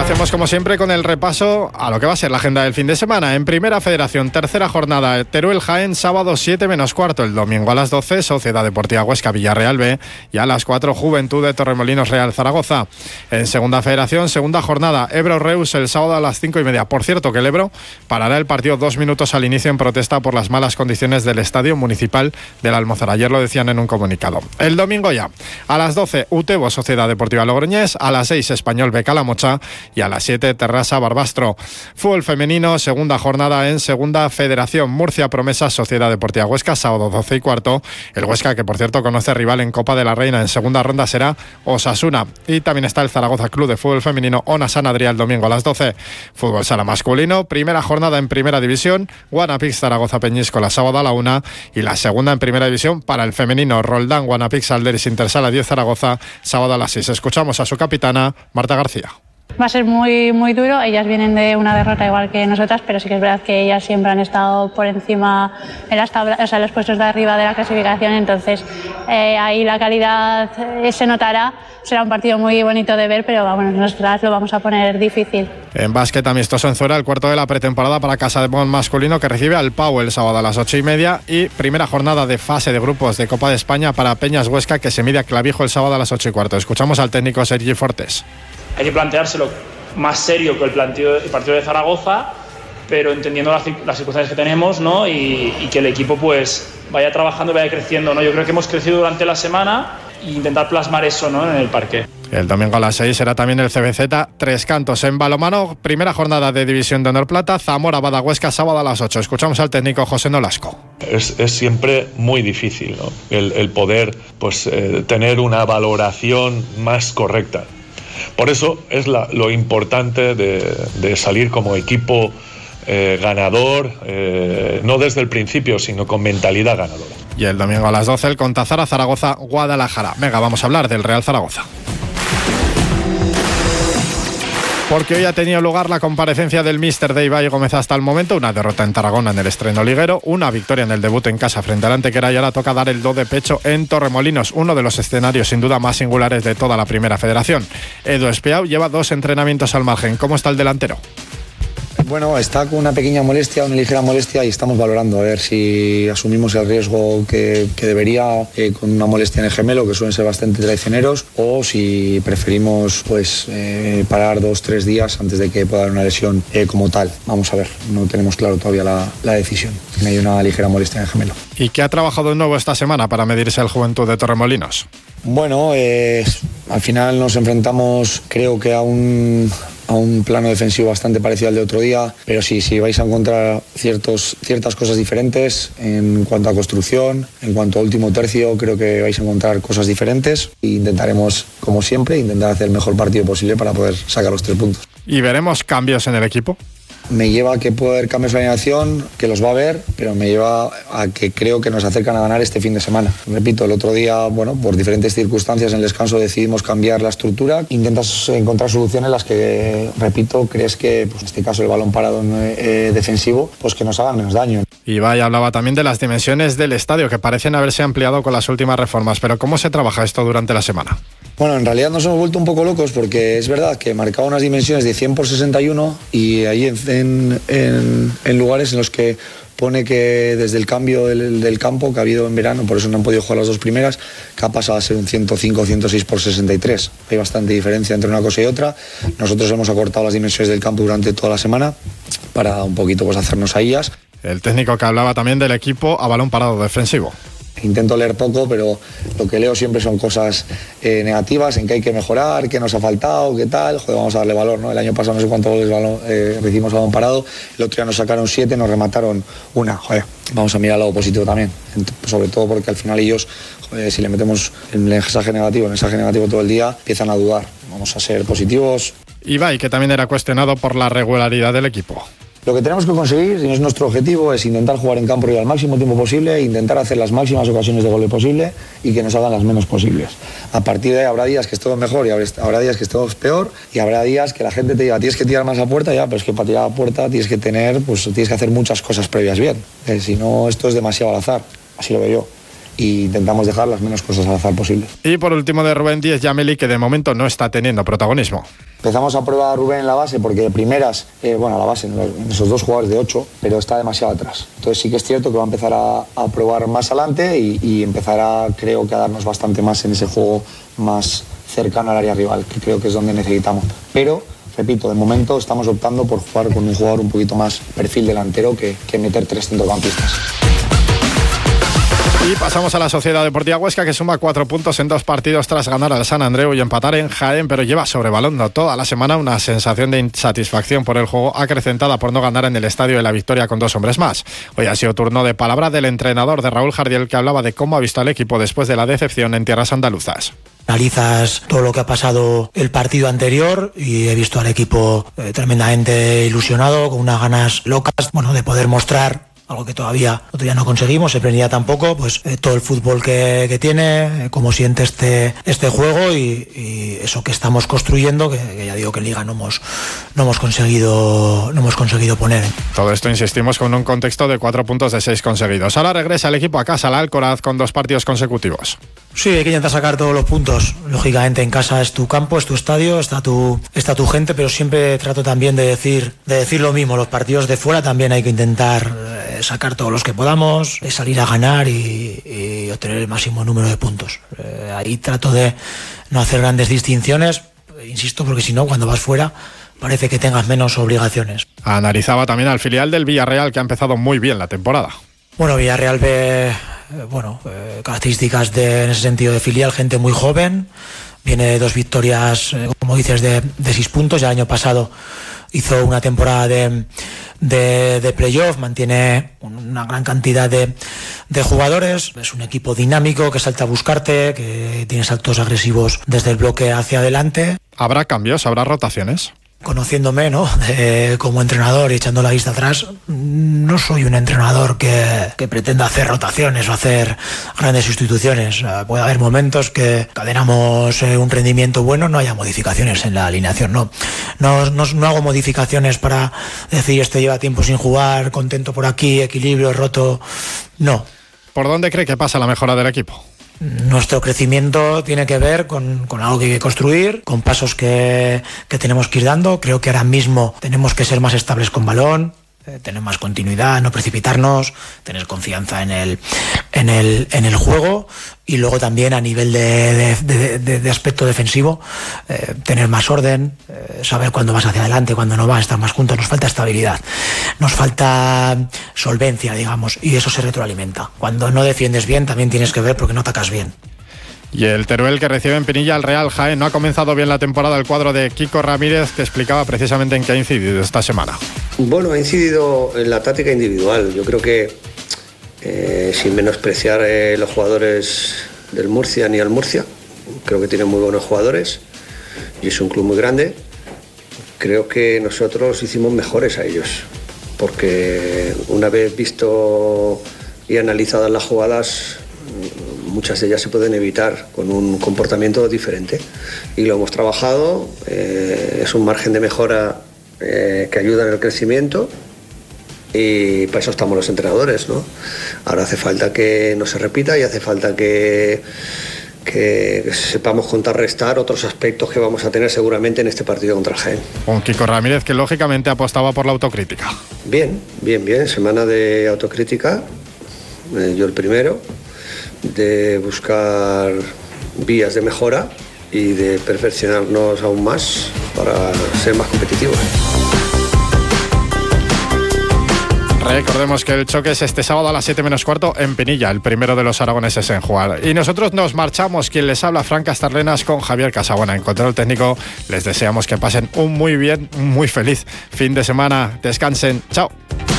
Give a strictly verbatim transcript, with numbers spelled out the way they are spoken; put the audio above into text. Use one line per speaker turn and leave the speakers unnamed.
hacemos como siempre con el repaso a lo que va a ser la agenda del fin de semana. En Primera Federación, tercera jornada, Teruel Jaén, sábado siete menos cuarto. El domingo a las doce, Sociedad Deportiva Huesca Villarreal B. Y a las cuatro, Juventud de Torremolinos Real Zaragoza. En Segunda Federación, segunda jornada, Ebro Reus el sábado a las cinco y media. Por cierto que el Ebro parará el partido dos minutos al inicio en protesta por las malas condiciones del Estadio Municipal de la Almozara. Ayer lo decían en un comunicado. El domingo ya, a las doce, Utebo Sociedad Deportiva Logroñés. A las seis, Español B Calamocha. Y a las siete, Terrassa Barbastro. Fútbol femenino, segunda jornada en Segunda Federación. Murcia Promesas Sociedad Deportiva Huesca, sábado doce y cuarto. El Huesca, que por cierto conoce rival en Copa de la Reina en segunda ronda, será Osasuna. Y también está el Zaragoza Club de Fútbol Femenino Ona San Adrià el domingo a las doce. Fútbol sala masculino, primera jornada en Primera División. Guanapix Zaragoza Peñíscola, sábado a la una. Y la segunda en Primera División para el femenino, Roldán Guanapix Alderis Intersala diez Zaragoza, sábado a las seis. Escuchamos a su capitana, Marta García.
Va a ser muy, muy duro. Ellas vienen de una derrota igual que nosotras, pero sí que es verdad que ellas siempre han estado por encima en las tablas, o sea, en los puestos de arriba de la clasificación. Entonces eh, ahí la calidad eh, se notará. Será un partido muy bonito de ver, pero bueno, nosotras lo vamos a poner difícil. En básquet amistoso en Zuera, el cuarto de la pretemporada para Casa de Bon masculino, que recibe al Pau el sábado a las ocho y media. Y primera jornada de fase de grupos de Copa de España para Peñas Huesca, que se mide a Clavijo el sábado a las ocho y cuarto. Escuchamos al técnico Sergi Fortes.
Hay que planteárselo más serio que el, planteo, el partido de Zaragoza, pero entendiendo las, las circunstancias que tenemos, ¿no? y, y que el equipo pues vaya trabajando y vaya creciendo, ¿no? Yo creo que hemos crecido durante la semana e intentar plasmar eso, ¿no? En el parque. El domingo a las seis será también el C B Z Tres Cantos en balonmano, primera jornada de División de Honor Plata, Zamora Badahuesca, sábado a las ocho. Escuchamos al técnico José Nolasco.
Es, es siempre muy difícil, ¿no? el, el poder pues, eh, tener una valoración más correcta. Por eso es la, lo importante de, de salir como equipo eh, ganador, eh, no desde el principio, sino con mentalidad ganadora.
Y el domingo a las doce, el Contazara Zaragoza Guadalajara. Venga, vamos a hablar del Real Zaragoza. Porque hoy ha tenido lugar la comparecencia del míster de Ibai Gómez hasta el momento. Una derrota en Tarragona en el estreno liguero, una victoria en el debut en casa frente al Antequera, y ahora toca dar el do de pecho en Torremolinos, uno de los escenarios sin duda más singulares de toda la Primera Federación. Edu Espiau lleva dos entrenamientos al margen. ¿Cómo está el delantero?
Bueno, está con una pequeña molestia, una ligera molestia, y estamos valorando a ver si asumimos el riesgo que, que debería eh, con una molestia en el gemelo, que suelen ser bastante traicioneros, o si preferimos pues eh, parar dos, tres días antes de que pueda haber una lesión eh, como tal. Vamos a ver, no tenemos claro todavía la, la decisión. Hay una ligera molestia en el gemelo.
¿Y qué ha trabajado de nuevo esta semana para medirse al Juventud de Torremolinos?
Bueno, eh, al final nos enfrentamos, creo que a un... a un plano defensivo bastante parecido al de otro día, pero sí, sí vais a encontrar ciertos, ciertas cosas diferentes en cuanto a construcción, en cuanto a último tercio, creo que vais a encontrar cosas diferentes e intentaremos, como siempre, intentar hacer el mejor partido posible para poder sacar los tres puntos.
¿Y veremos cambios en el equipo?
Me lleva a que puede haber cambios de alineación, que los va a haber, pero me lleva a que creo que nos acercan a ganar este fin de semana. Repito, el otro día, bueno, por diferentes circunstancias en el descanso decidimos cambiar la estructura. Intentas encontrar soluciones en las que, repito, crees que, pues en este caso el balón parado eh, defensivo, pues que nos hagan menos daño.
Ibai hablaba también de las dimensiones del estadio, que parecen haberse ampliado con las últimas reformas, pero ¿cómo se trabaja esto durante la semana?
Bueno, en realidad nos hemos vuelto un poco locos porque es verdad que marcaba unas dimensiones de cien por sesenta y uno y ahí en, en, en, en lugares en los que pone que desde el cambio del, del campo que ha habido en verano, por eso no han podido jugar las dos primeras, que ha pasado a ser un ciento cinco o ciento seis por sesenta y tres. Hay bastante diferencia entre una cosa y otra. Nosotros hemos acortado las dimensiones del campo durante toda la semana para un poquito pues hacernos a ellas.
El técnico que hablaba también del equipo a balón parado defensivo.
Intento leer poco, pero lo que leo siempre son cosas eh, negativas, en que hay que mejorar, qué nos ha faltado, qué tal. Joder, vamos a darle valor, ¿no? El año pasado no sé cuántos goles balón, eh, recibimos balón parado, el otro día nos sacaron siete, nos remataron una. Joder, vamos a mirar el lado positivo también, sobre todo porque al final ellos, joder, si le metemos el mensaje negativo, el mensaje negativo todo el día, empiezan a dudar. Vamos a ser positivos.
Ibai, que también era cuestionado por la regularidad del equipo.
Lo que tenemos que conseguir, y es nuestro objetivo, es intentar jugar en campo rival al máximo tiempo posible, intentar hacer las máximas ocasiones de gol posible y que nos hagan las menos posibles. A partir de ahí habrá días que estemos mejor y habrá días que estemos peor, y habrá días que la gente te diga tienes que tirar más a puerta, ya, pero es que para tirar a puerta tienes que tener, pues tienes que hacer muchas cosas previas bien. Eh, si no, esto es demasiado al azar, así lo veo yo. y intentamos dejar las menos cosas al azar posible.
Y por último de Rubén Díez Yameli, que de momento no está teniendo protagonismo.
Empezamos a probar a Rubén en la base porque de primeras, eh, bueno, la base, en esos dos jugadores de ocho, pero está demasiado atrás. Entonces sí que es cierto que va a empezar a, a probar más adelante y, y empezará, creo que a darnos bastante más en ese juego más cercano al área rival, que creo que es donde necesitamos. Pero, repito, de momento estamos optando por jugar con un jugador un poquito más perfil delantero que, que meter tres centrocampistas.
Y pasamos a la Sociedad Deportiva Huesca, que suma cuatro puntos en dos partidos tras ganar al San Andreu y empatar en Jaén, pero lleva sobre balón toda la semana una sensación de insatisfacción por el juego acrecentada por no ganar en el Estadio de la Victoria con dos hombres más. Hoy ha sido turno de palabra del entrenador de Raúl Jardiel, que hablaba de cómo ha visto al equipo después de la decepción en tierras andaluzas.
Analizas todo lo que ha pasado el partido anterior y he visto al equipo eh, tremendamente ilusionado, con unas ganas locas, bueno, de poder mostrar algo que todavía, todavía no conseguimos, se prendía tampoco, pues eh, todo el fútbol que, que tiene, eh, cómo siente este, este juego y, y eso que estamos construyendo, que, que ya digo que en Liga no hemos, no hemos conseguido no hemos conseguido poner.
Todo esto, insistimos, con un contexto de cuatro puntos de seis conseguidos. Ahora regresa el equipo a casa, al Alcoraz, con dos partidos consecutivos.
Sí, hay que intentar sacar todos los puntos. Lógicamente en casa es tu campo, es tu estadio, está tu, está tu gente, pero siempre trato también de decir, de decir lo mismo. Los partidos de fuera también hay que intentar eh, sacar todos los que podamos, eh, salir a ganar y, y obtener el máximo número de puntos. Eh, ahí trato de no hacer grandes distinciones, eh, insisto, porque si no, cuando vas fuera parece que tengas menos obligaciones.
Analizaba también al filial del Villarreal, que ha empezado muy bien la temporada.
Bueno, Villarreal ve... Bueno, eh, características de, en ese sentido de filial, gente muy joven, viene de dos victorias, eh, como dices, de, de seis puntos. Ya el año pasado hizo una temporada de, de, de playoff, mantiene una gran cantidad de, de jugadores, es un equipo dinámico que salta a buscarte, que tiene saltos agresivos desde el bloque hacia adelante.
¿Habrá cambios? ¿Habrá rotaciones?
Conociéndome, ¿no? Eh, como entrenador y echando la vista atrás, no soy un entrenador que, que pretenda hacer rotaciones o hacer grandes sustituciones. Uh, puede haber momentos que cadenamos eh, un rendimiento bueno, no haya modificaciones en la alineación. No, no, no, no hago modificaciones para decir este lleva tiempo sin jugar, contento por aquí, equilibrio, roto. No.
¿Por dónde cree que pasa la mejora del equipo?
Nuestro crecimiento tiene que ver con, con algo que hay que construir, con pasos que, que tenemos que ir dando. Creo que ahora mismo tenemos que ser más estables con balón, eh, tener más continuidad, no precipitarnos, tener confianza en el, en el, en el juego y luego también a nivel de, de, de, de, de aspecto defensivo, eh, tener más orden, eh, saber cuándo vas hacia adelante, cuándo no vas, estar más juntos. Nos falta estabilidad, nos falta solvencia, digamos, y eso se retroalimenta. Cuando no defiendes bien también tienes que ver porque no atacas bien.
Y el Teruel, que recibe en Pinilla al Real Jaén, no ha comenzado bien la temporada el cuadro de Kiko Ramírez, que explicaba precisamente en qué ha incidido esta semana.
Bueno, ha incidido en la táctica individual. Yo creo que, eh, sin menospreciar eh, los jugadores del Murcia ni al Murcia, creo que tienen muy buenos jugadores y es un club muy grande. Creo que nosotros hicimos mejores a ellos, porque una vez visto y analizadas las jugadas, muchas de ellas se pueden evitar con un comportamiento diferente y lo hemos trabajado. Eh, es un margen de mejora eh, que ayuda en el crecimiento y para eso estamos los entrenadores, ¿no? Ahora hace falta que no se repita y hace falta que, que sepamos contrarrestar otros aspectos que vamos a tener seguramente en este partido contra Jaén.
Un Kiko Ramírez que lógicamente apostaba por la autocrítica.
Bien, bien, bien, semana de autocrítica, eh, yo el primero, de buscar vías de mejora y de perfeccionarnos aún más para ser más competitivos.
Recordemos que el choque es este sábado a las siete menos cuarto en Pinilla, el primero de los aragoneses en jugar. Y nosotros nos marchamos. Quien les habla, Fran Castarlenas, con Javier Casabuena en control técnico. Les deseamos que pasen un muy bien, muy feliz fin de semana. Descansen. Chao.